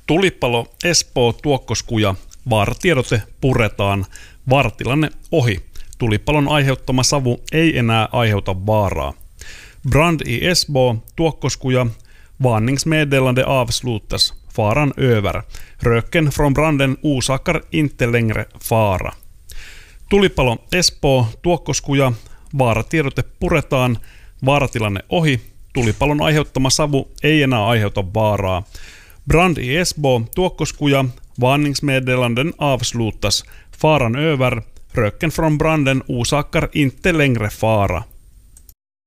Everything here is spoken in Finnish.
Tulipalo Espoo Tuokkoskuja. Vaaratiedote puretaan. Vaaratilanne ohi. Tulipalon aiheuttama savu ei enää aiheuta vaaraa. Brand i Espoo Tuokkoskuja. Varningsmeddelande avslutas. Faran över. Röken från branden orsakar inte längre fara. Tulipalo Espoo Tuokkoskuja. Vaaratiedote puretaan. Vaaratilanne ohi. Tulipalon aiheuttama savu ei enää aiheuta vaaraa. Brand i Espoo Tuokkoskuja. Varningsmeddelanden avslutas. Faran över. Röken från branden orsakar inte längre fara.